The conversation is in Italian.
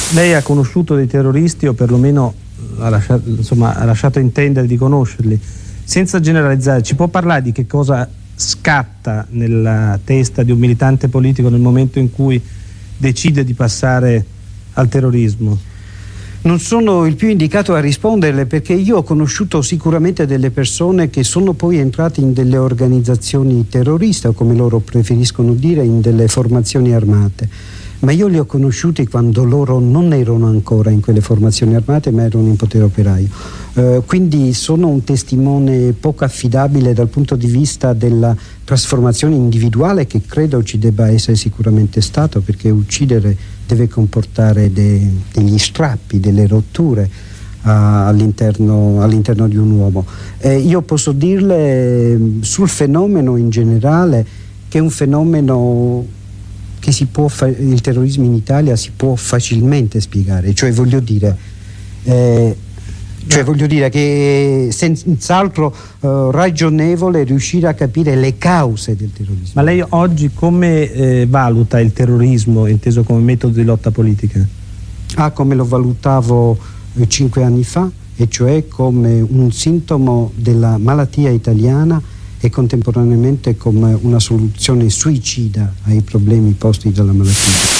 Lei ha conosciuto dei terroristi, o perlomeno ha lasciato intendere di conoscerli. Senza generalizzare, ci può parlare di che cosa scatta nella testa di un militante politico nel momento in cui decide di passare al terrorismo? Non sono il più indicato a risponderle, perché io ho conosciuto sicuramente delle persone che sono poi entrate in delle organizzazioni terroriste, o come loro preferiscono dire, in delle formazioni armate. Ma io li ho conosciuti quando loro non erano ancora in quelle formazioni armate, ma erano in potere operaio. Quindi sono un testimone poco affidabile dal punto di vista della trasformazione individuale, che credo ci debba essere sicuramente stato, perché uccidere deve comportare degli strappi, delle rotture all'interno di un uomo. Io posso dirle sul fenomeno in generale che è un fenomeno che il terrorismo in Italia si può facilmente spiegare, cioè voglio dire che è senz'altro ragionevole riuscire a capire le cause del terrorismo. Ma lei oggi come valuta il terrorismo inteso come metodo di lotta politica? Come lo valutavo 5 anni fa, e cioè come un sintomo della malattia italiana e contemporaneamente come una soluzione suicida ai problemi posti dalla malattia.